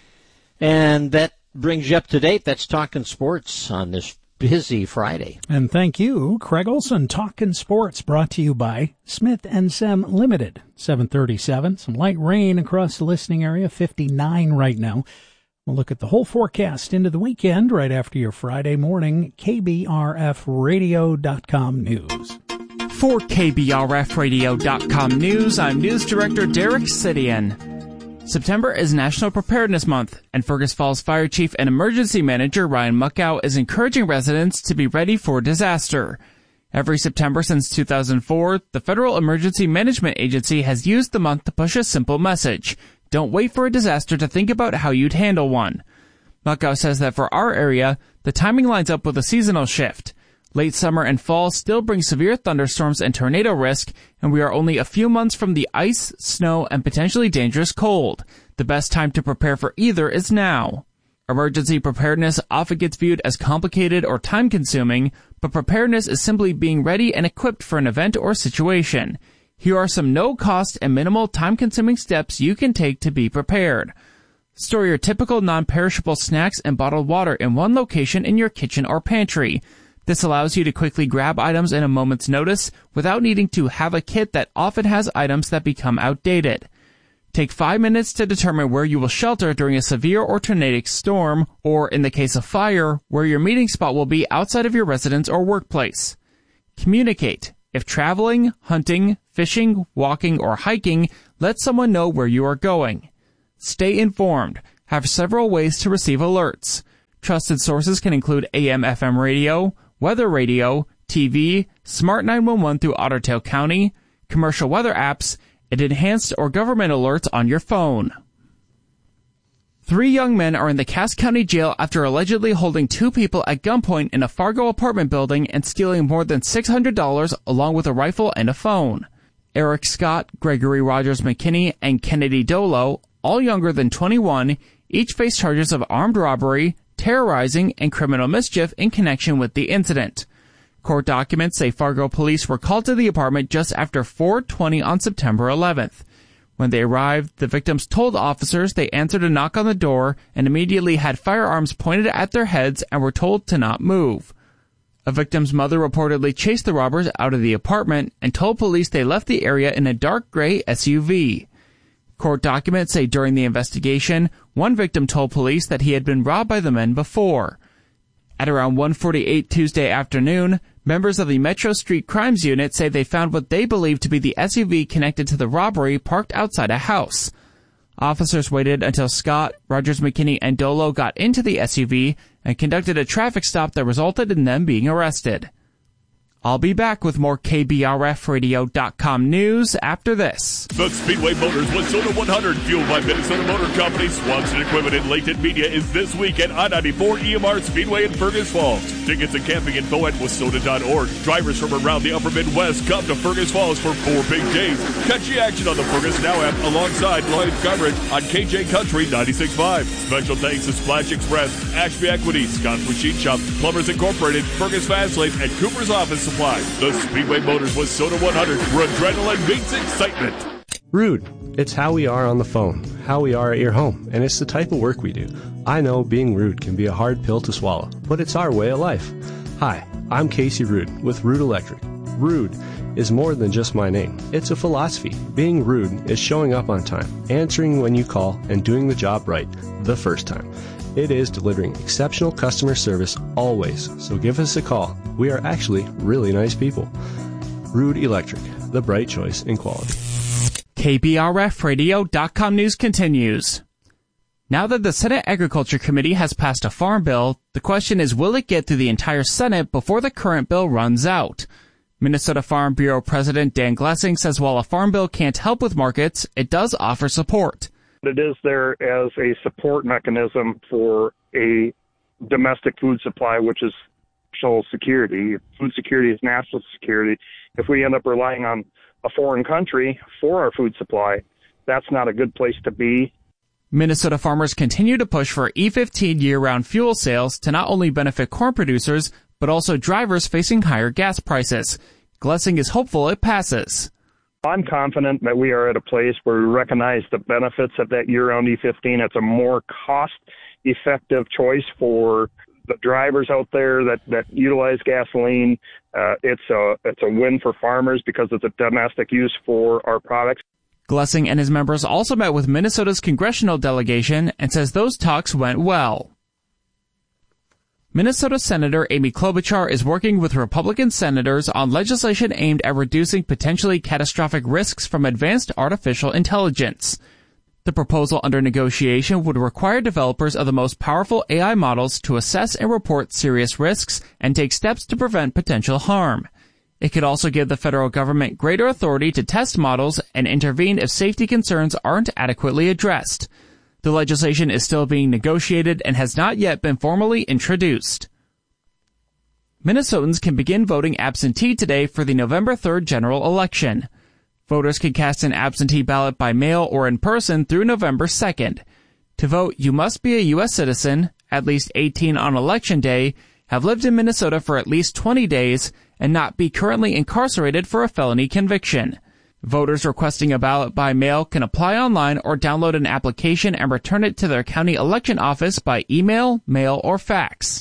And that brings you up to date. That's Talkin' Sports on this busy Friday. And thank you, Craig Olson. Talkin' Sports brought to you by Smith and Sem Limited. seven thirty-seven. Some light rain across the listening area. fifty-nine right now. We'll look at the whole forecast into the weekend right after your Friday morning K B R F radio dot com news. For K B R F radio dot com news, I'm News Director Derek Sidian. September is National Preparedness Month, and Fergus Falls Fire Chief and Emergency Manager Ryan Muckow is encouraging residents to be ready for disaster. Every September since two thousand four, the Federal Emergency Management Agency has used the month to push a simple message. Don't wait for a disaster to think about how you'd handle one. Muckow says that for our area, the timing lines up with a seasonal shift. Late summer and fall still bring severe thunderstorms and tornado risk, and we are only a few months from the ice, snow, and potentially dangerous cold. The best time to prepare for either is now. Emergency preparedness often gets viewed as complicated or time-consuming, but preparedness is simply being ready and equipped for an event or situation. Here are some no-cost and minimal time-consuming steps you can take to be prepared. Store your typical non-perishable snacks and bottled water in one location in your kitchen or pantry. This allows you to quickly grab items in a moment's notice without needing to have a kit that often has items that become outdated. Take five minutes to determine where you will shelter during a severe or tornadic storm, or in the case of fire, where your meeting spot will be outside of your residence or workplace. Communicate. If traveling, hunting, fishing, walking, or hiking, let someone know where you are going. Stay informed. Have several ways to receive alerts. Trusted sources can include A M F M radio, weather radio, T V, Smart nine one one through Otter Tail County, commercial weather apps, and enhanced or government alerts on your phone. Three young men are in the Cass County Jail after allegedly holding two people at gunpoint in a Fargo apartment building and stealing more than six hundred dollars along with a rifle and a phone. Eric Scott, Gregory Rogers McKinney, and Kennedy Dolo, all younger than twenty-one, each face charges of armed robbery, terrorizing, and criminal mischief in connection with the incident. Court documents say Fargo police were called to the apartment just after four twenty on September eleventh. When they arrived, the victims told officers they answered a knock on the door and immediately had firearms pointed at their heads and were told to not move. A victim's mother reportedly chased the robbers out of the apartment and told police they left the area in a dark gray S U V. Court documents say during the investigation, one victim told police that he had been robbed by the men before. At around one forty-eight Tuesday afternoon, members of the Metro Street Crimes Unit say they found what they believe to be the S U V connected to the robbery parked outside a house. Officers waited until Scott, Rogers McKinney, and Dolo got into the S U V and conducted a traffic stop that resulted in them being arrested. I'll be back with more K B R F radio dot com news after this. The Speedway Motors Wayzata one hundred, fueled by Minnesota Motor Company, Swanson Equipment, and Latent Media, is this week at I ninety-four E M R Speedway in Fergus Falls. Tickets and camping info at Wayzata dot org. Drivers from around the upper Midwest come to Fergus Falls for four big days. Catch the action on the Fergus Now app alongside live coverage on K J Country ninety-six point five. Special thanks to Splash Express, Ashby Equity, Scott's Machine Shop, Plumbers Incorporated, Fergus Fast Lane, and Cooper's Office Supply. The Speedway Motors Wayzata one hundred, where adrenaline meets excitement. Rude. It's how we are on the phone, how we are at your home, and it's the type of work we do. I know being rude can be a hard pill to swallow, but it's our way of life. Hi, I'm Casey Rude with Rude Electric. Rude is more than just my name. It's a philosophy. Being rude is showing up on time, answering when you call, and doing the job right the first time. It is delivering exceptional customer service always, so give us a call. We are actually really nice people. Rude Electric, the bright choice in quality. K B R F radio dot com news continues. Now that the Senate Agriculture Committee has passed a farm bill, the question is, will it get through the entire Senate before the current bill runs out? Minnesota Farm Bureau President Dan Glessing says while a farm bill can't help with markets, it does offer support. It is there as a support mechanism for a domestic food supply, which is national security. Food security is national security. If we end up relying on a foreign country for our food supply, that's not a good place to be. Minnesota farmers continue to push for E fifteen year-round fuel sales to not only benefit corn producers, but also drivers facing higher gas prices. Glessing is hopeful it passes. I'm confident that we are at a place where we recognize the benefits of that year-round E fifteen. It's a more cost-effective choice for the drivers out there that, that utilize gasoline. Uh, it's a it's a win for farmers because it's a domestic use for our products. Glessing and his members also met with Minnesota's congressional delegation and says those talks went well. Minnesota Senator Amy Klobuchar is working with Republican senators on legislation aimed at reducing potentially catastrophic risks from advanced artificial intelligence. The proposal under negotiation would require developers of the most powerful A I models to assess and report serious risks and take steps to prevent potential harm. It could also give the federal government greater authority to test models and intervene if safety concerns aren't adequately addressed. The legislation is still being negotiated and has not yet been formally introduced. Minnesotans can begin voting absentee today for the November third general election. Voters can cast an absentee ballot by mail or in person through November second. To vote, you must be a U S citizen, at least eighteen on election day, have lived in Minnesota for at least twenty days, and not be currently incarcerated for a felony conviction. Voters requesting a ballot by mail can apply online or download an application and return it to their county election office by email, mail, or fax.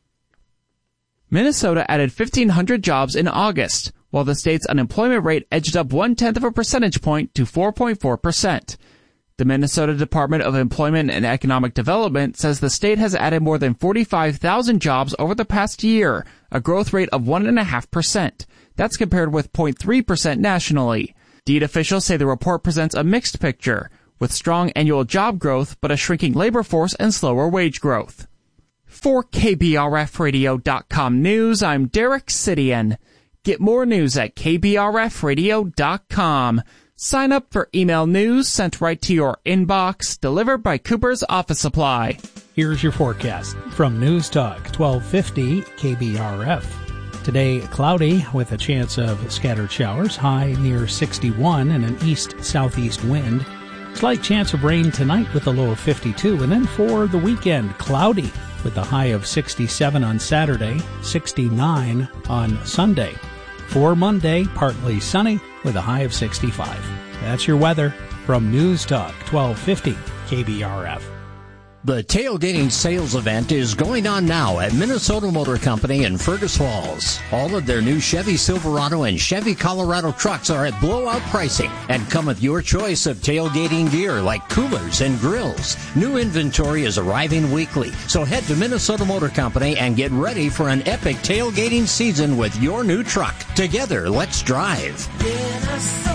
Minnesota added fifteen hundred jobs in August, while the state's unemployment rate edged up one-tenth of a percentage point to four point four percent. The Minnesota Department of Employment and Economic Development says the state has added more than forty-five thousand jobs over the past year, a growth rate of one point five percent. That's compared with zero point three percent nationally. DEED officials say the report presents a mixed picture, with strong annual job growth but a shrinking labor force and slower wage growth. For K B R F radio dot com News, I'm Derek Sidian. Get more news at K B R F radio dot com. Sign up for email news sent right to your inbox, delivered by Cooper's Office Supply. Here's your forecast from News Talk twelve fifty K B R F. Today, cloudy with a chance of scattered showers, high near sixty-one and an east-southeast wind. Slight chance of rain tonight with a low of fifty-two. And then for the weekend, cloudy with a high of sixty-seven on Saturday, sixty-nine on Sunday. For Monday, partly sunny with a high of sixty-five. That's your weather from News Talk twelve fifty K B R F. The tailgating sales event is going on now at Minnesota Motor Company in Fergus Falls. All of their new Chevy Silverado and Chevy Colorado trucks are at blowout pricing and come with your choice of tailgating gear like coolers and grills. New inventory is arriving weekly, so head to Minnesota Motor Company and get ready for an epic tailgating season with your new truck. Together, let's drive. Minnesota.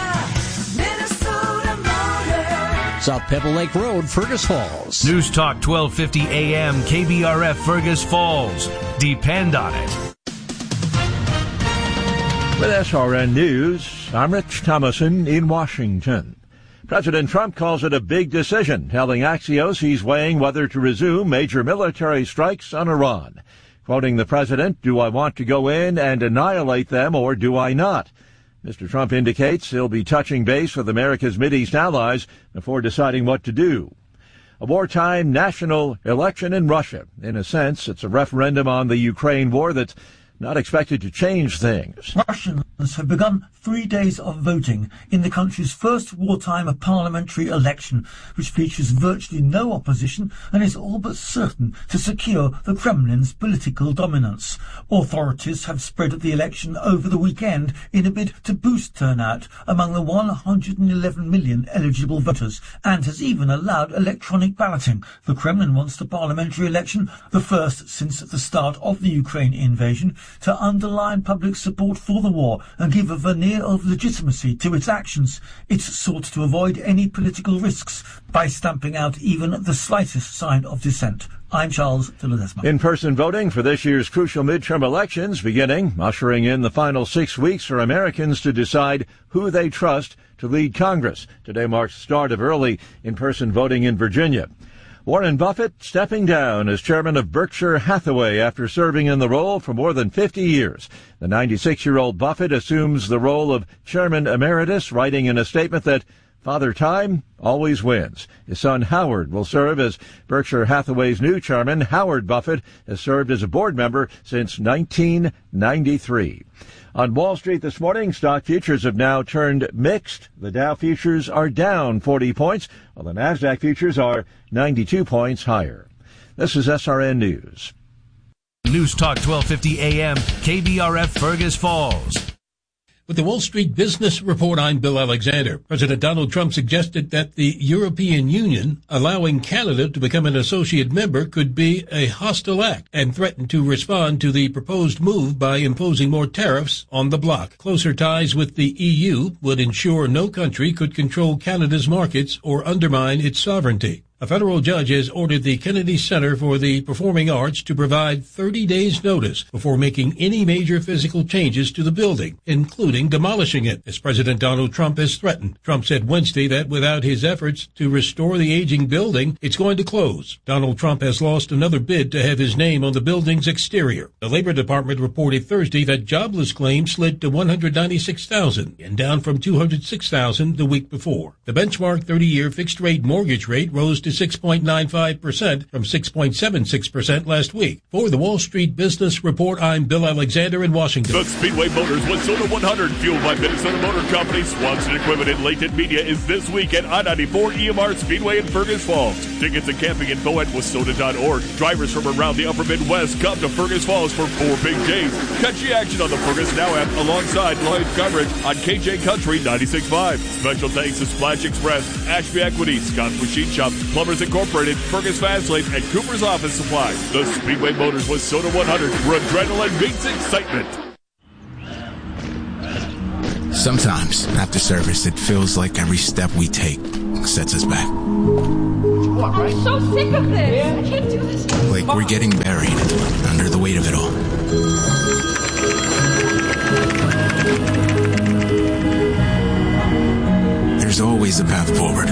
South Pebble Lake Road, Fergus Falls. News Talk twelve fifty A M, K B R F, Fergus Falls. Depend on it. With S R N News, I'm Rich Thomason in Washington. President Trump calls it a big decision, telling Axios he's weighing whether to resume major military strikes on Iran. Quoting the president, "Do I want to go in and annihilate them or do I not?" Mister Trump indicates he'll be touching base with America's Mideast allies before deciding what to do. A wartime national election in Russia. In a sense, it's a referendum on the Ukraine war that's not expected to change things. Russians have begun three days of voting in the country's first wartime parliamentary election, which features virtually no opposition and is all but certain to secure the Kremlin's political dominance. Authorities have spread the election over the weekend in a bid to boost turnout among the one hundred eleven million eligible voters, and has even allowed electronic balloting. The Kremlin wants the parliamentary election, the first since the start of the Ukraine invasion, to underline public support for the war and give a veneer of legitimacy to its actions. It's sought to avoid any political risks by stamping out even the slightest sign of dissent. I'm Charles de Ledesma. In-person voting for this year's crucial midterm elections beginning, ushering in the final six weeks for Americans to decide who they trust to lead Congress. Today marks the start of early in-person voting in Virginia. Warren Buffett stepping down as chairman of Berkshire Hathaway after serving in the role for more than fifty years. The ninety-six-year-old Buffett assumes the role of chairman emeritus, writing in a statement that Father Time always wins. His son Howard will serve as Berkshire Hathaway's new chairman. Howard Buffett has served as a board member since nineteen ninety-three. On Wall Street this morning, stock futures have now turned mixed. The Dow futures are down forty points, while the Nasdaq futures are ninety-two points higher. This is S R N News. News Talk twelve fifty A M, K B R F, Fergus Falls. With the Wall Street Business Report, I'm Bill Alexander. President Donald Trump suggested that the European Union allowing Canada to become an associate member could be a hostile act and threatened to respond to the proposed move by imposing more tariffs on the bloc. Closer ties with the E U would ensure no country could control Canada's markets or undermine its sovereignty. A federal judge has ordered the Kennedy Center for the Performing Arts to provide thirty days notice before making any major physical changes to the building, including demolishing it, as President Donald Trump has threatened. Trump said Wednesday that without his efforts to restore the aging building, it's going to close. Donald Trump has lost another bid to have his name on the building's exterior. The Labor Department reported Thursday that jobless claims slid to one hundred ninety-six thousand and down from two hundred six thousand the week before. The benchmark thirty-year fixed-rate mortgage rate rose to six point nine five percent from six point seven six percent last week. For the Wall Street Business Report, I'm Bill Alexander in Washington. The Speedway Motors Wayzata one hundred, fueled by Minnesota Motor Company, Swanson Equipment, and Latent Media, is this week at I ninety-four E M R Speedway in Fergus Falls. Tickets and camping info at Wayzata dot org. Drivers from around the upper Midwest come to Fergus Falls for four big days. Catch the action on the Fergus Now app alongside live coverage on K J Country ninety-six point five. Special thanks to Splash Express, Ashby Equity, Scott's Machine Shop, Plumbers Incorporated, Fergus Fast Lane, and Cooper's Office Supply. The Speedway Motors Wayzata one hundred, where adrenaline meets excitement. Sometimes, after service, it feels like every step we take sets us back. I'm so sick of this. I can't do this. Like we're getting buried under the weight of it all. There's always a path forward.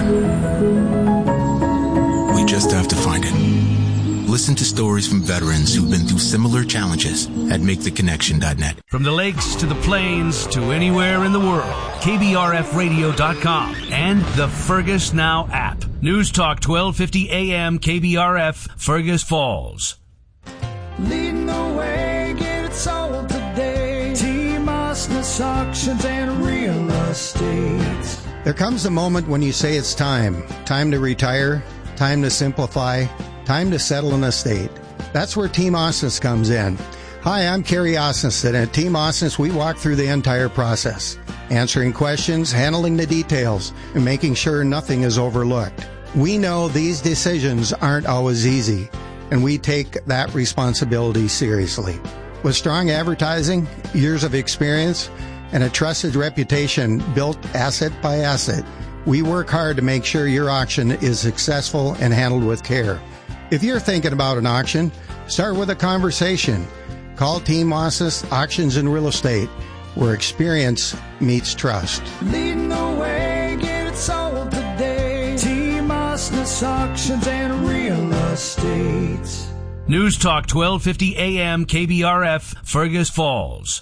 We just have to find it. Listen to stories from veterans who've been through similar challenges at make the connection dot net. From the lakes to the plains to anywhere in the world, K B R F radio dot com and the Fergus Now app. News Talk twelve fifty A M K B R F, Fergus Falls. Leading the way, get it sold today. T-Mossness Auctions and Real Estate. There comes a moment when you say it's time. Time to retire, time to simplify, time to settle an estate. That's where Team Osnes comes in. Hi, I'm Kerry Osnes, and at Team Osnes, we walk through the entire process, answering questions, handling the details, and making sure nothing is overlooked. We know these decisions aren't always easy, and we take that responsibility seriously. With strong advertising, years of experience, and a trusted reputation built asset by asset, we work hard to make sure your auction is successful and handled with care. If you're thinking about an auction, start with a conversation. Call Team Osnes Auctions and Real Estate, where experience meets trust. Leading the way, get it sold today. Team Osnes Auctions and Real Estate. News Talk twelve fifty A M K B R F, Fergus Falls.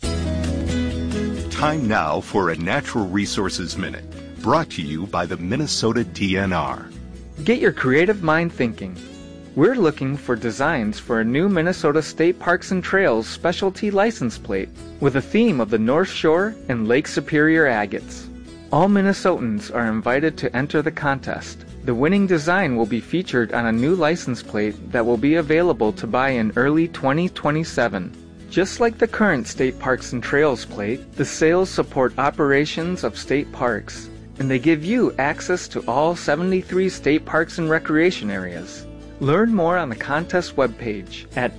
Time now for a Natural Resources Minute, brought to you by the Minnesota D N R. Get your creative mind thinking. We're looking for designs for a new Minnesota State Parks and Trails specialty license plate with a theme of the North Shore and Lake Superior agates. All Minnesotans are invited to enter the contest. The winning design will be featured on a new license plate that will be available to buy in early twenty twenty-seven. Just like the current State Parks and Trails plate, the sales support operations of state parks, and they give you access to all seventy-three state parks and recreation areas. Learn more on the contest webpage at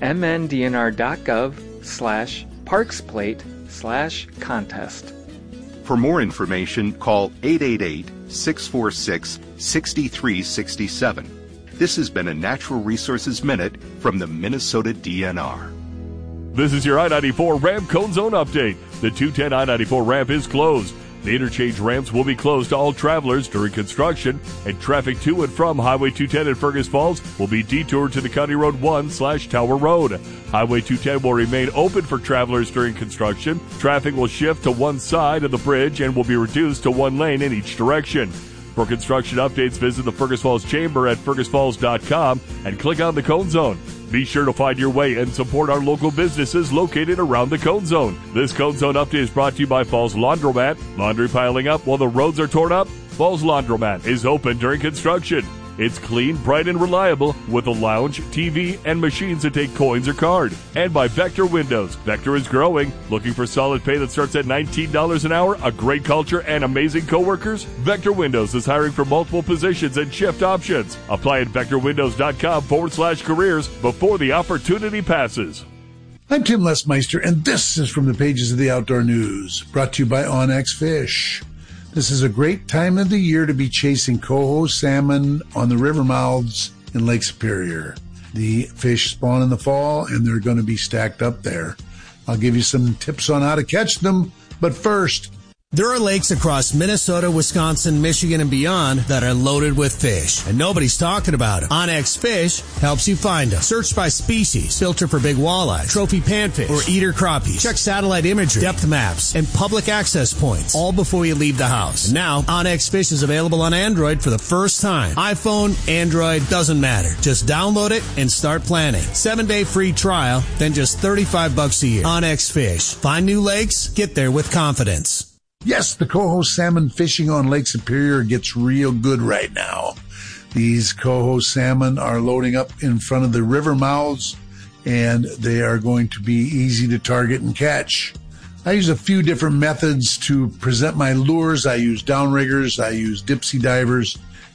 mndnr.gov slash parksplate slash contest. For more information, call eight eight eight, six four six, six three six seven. This has been a Natural Resources Minute from the Minnesota D N R. This is your I ninety-four ramp cone zone update. The two ten I ninety-four ramp is closed. The interchange ramps will be closed to all travelers during construction, and traffic to and from Highway two ten in Fergus Falls will be detoured to the County Road one slash Tower Road. Highway two ten will remain open for travelers during construction. Traffic will shift to one side of the bridge and will be reduced to one lane in each direction. For construction updates, visit the Fergus Falls Chamber at fergus falls dot com and click on the Cone Zone. Be sure to find your way and support our local businesses located around the Cone Zone. This Cone Zone update is brought to you by Falls Laundromat. Laundry piling up while the roads are torn up? Falls Laundromat is open during construction. It's clean, bright, and reliable with a lounge, T V, and machines that take coins or card. And by Vector Windows. Vector is growing. Looking for solid pay that starts at nineteen dollars an hour, a great culture, and amazing coworkers? Vector Windows is hiring for multiple positions and shift options. Apply at vectorwindows.com forward slash careers before the opportunity passes. I'm Tim Lesmeister, and this is from the pages of the Outdoor News, brought to you by Onyx Fish. This is a great time of the year to be chasing coho salmon on the river mouths in Lake Superior. The fish spawn in the fall, and they're going to be stacked up there. I'll give you some tips on how to catch them, but first, there are lakes across Minnesota, Wisconsin, Michigan, and beyond that are loaded with fish, and nobody's talking about them. Onyx Fish helps you find them. Search by species, filter for big walleye, trophy panfish, or eater crappies. Check satellite imagery, depth maps, and public access points, all before you leave the house. And now, Onyx Fish is available on Android for the first time. iPhone, Android, doesn't matter. Just download it and start planning. Seven-day free trial, then just thirty-five bucks a year. Onyx Fish. Find new lakes, get there with confidence. yes, the coho salmon fishing on Lake Superior gets real good right now. These coho salmon are loading up in front of the river mouths, and they are going to be easy to target and catch. I use a few different methods to present my lures. I use downriggers, I use dipsy divers,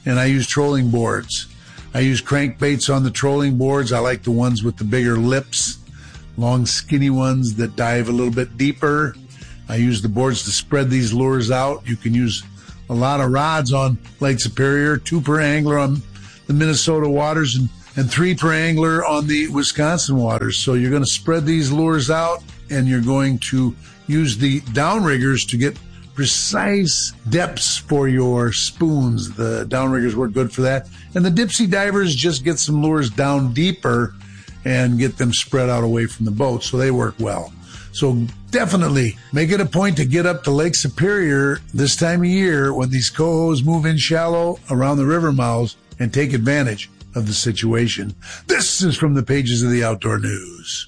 and I use trolling boards. I use crankbaits on the trolling boards. I like the ones with the bigger lips, long skinny ones that dive a little bit deeper. I use the boards to spread these lures out. You can use a lot of rods on Lake Superior, two per angler on the Minnesota waters and, and three per angler on the Wisconsin waters. So you're going to spread these lures out, and you're going to use the downriggers to get precise depths for your spoons. The downriggers work good for that. And the Dipsy divers just get some lures down deeper and get them spread out away from the boat, so they work well. So definitely make it a point to get up to Lake Superior this time of year when these cohos move in shallow around the river mouths and take advantage of the situation. This is from the pages of the Outdoor News.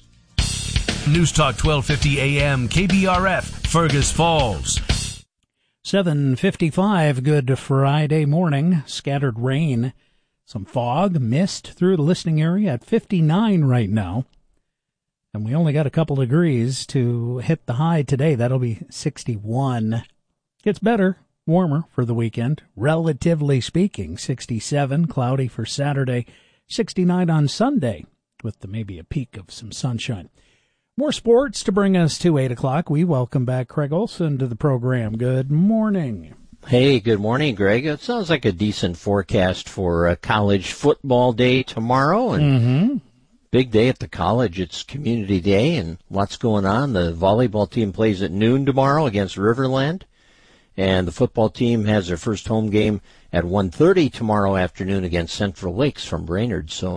News Talk twelve fifty A M, K B R F, Fergus Falls. seven fifty-five, good Friday morning. Scattered rain, some fog, mist through the listening area at fifty-nine right now. And we only got a couple degrees to hit the high today. That'll be sixty-one. Gets better, warmer for the weekend, relatively speaking. sixty-seven, cloudy for Saturday, sixty-nine on Sunday, with the, maybe a peak of some sunshine. More sports to bring us to eight o'clock. We welcome back Craig Olson to the program. Good morning. Hey, good morning, Greg. It sounds like a decent forecast for a college football day tomorrow. And Mm-hmm. big day at the college. It's community day and lots going on. The volleyball team plays at noon tomorrow against Riverland. And the football team has their first home game at one thirty tomorrow afternoon against Central Lakes from Brainerd. So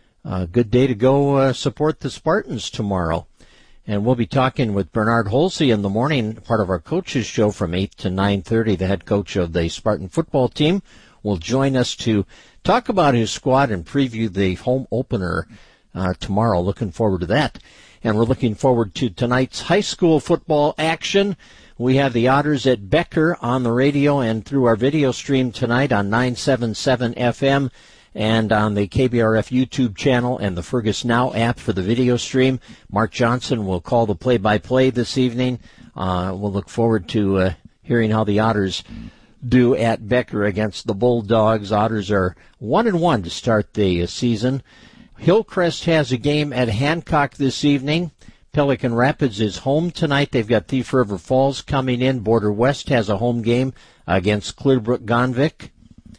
a good day to go uh, support the Spartans tomorrow. And we'll be talking with Bernard Holsey in the morning, part of our coaches show from eight to nine thirty. The head coach of the Spartan football team will join us to talk about his squad and preview the home opener uh, tomorrow. Looking forward to that. And we're looking forward to tonight's high school football action. We have the Otters at Becker on the radio and through our video stream tonight on nine seventy-seven F M. And on the K B R F YouTube channel and the Fergus Now app for the video stream. Mark Johnson will call the play-by-play this evening. Uh, we'll look forward to uh, hearing how the Otters do at Becker against the Bulldogs. Otters are one and one to start the uh, season. Hillcrest has a game at Hancock this evening. Pelican Rapids is home tonight. They've got Thief River Falls coming in. Border West has a home game against Clearbrook-Gonvick.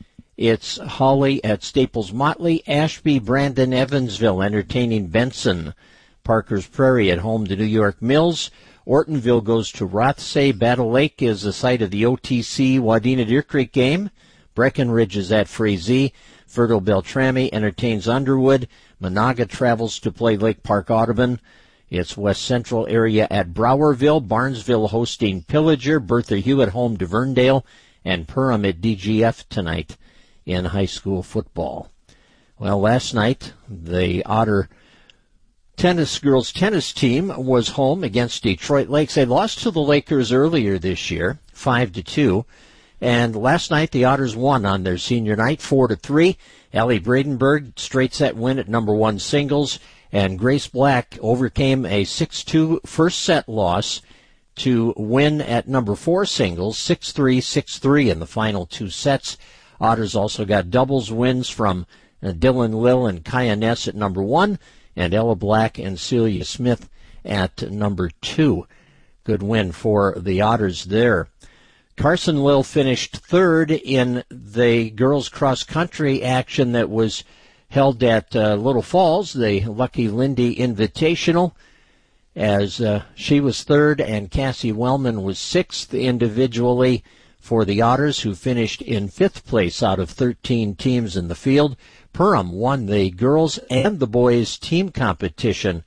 It's Holly at Staples Motley, Ashby, Brandon, Evansville entertaining Benson. Parker's Prairie at home to New York Mills. Ortonville goes to Rothsay. Battle Lake is the site of the O T C Wadena Deer Creek game. Breckenridge is at Frazee. Fertile Beltrami entertains Underwood. Monaga travels to play Lake Park Audubon. It's West Central area at Browerville. Barnesville hosting Pillager. Bertha Hugh at home to Verndale. And Perham at D G F tonight in high school football. Well, last night, the Otter tennis girls tennis team was home against Detroit Lakes. They lost to the Lakers earlier this year, five to two. And last night, the Otters won on their senior night, four to three. Ellie Bradenberg, straight set win at number one singles. And Grace Black overcame a six two first set loss to win at number four singles, six three, six three in the final two sets. Otters also got doubles wins from uh, Dylan Lill and Kaya Ness at number one, and Ella Black and Celia Smith at number two. Good win for the Otters there. Carson Lill finished third in the girls cross-country action that was held at uh, Little Falls, the Lucky Lindy Invitational, as uh, she was third and Cassie Wellman was sixth individually for the Otters, who finished in fifth place out of thirteen teams in the field. Perham won the girls and the boys team competition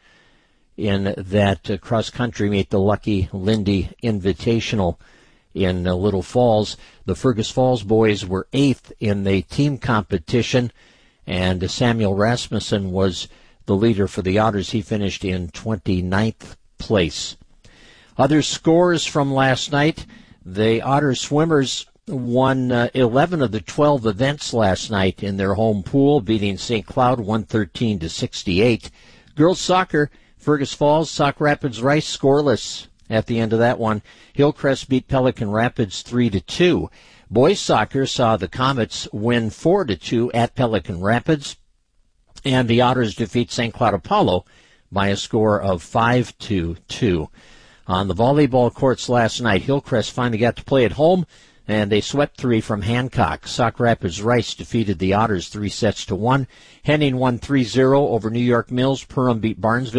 in that uh, cross-country meet, the Lucky Lindy Invitational in uh, Little Falls. The Fergus Falls boys were eighth in the team competition, and uh, Samuel Rasmussen was the leader for the Otters. He finished in twenty-ninth place. Other scores from last night: the Otter swimmers won uh, eleven of the twelve events last night in their home pool, beating Saint Cloud one thirteen to sixty-eight. Girls soccer, Fergus Falls, Sauk Rapids Rice scoreless at the end of that one. Hillcrest beat Pelican Rapids three to two. Boys soccer saw the Comets win four to two at Pelican Rapids, and the Otters defeat Saint Cloud Apollo by a score of five to two. On the volleyball courts last night, Hillcrest finally got to play at home, and they swept three from Hancock. Sauk Rapids Rice defeated the Otters three sets to one. Henning won three zero over New York Mills. Perham beat Barnesville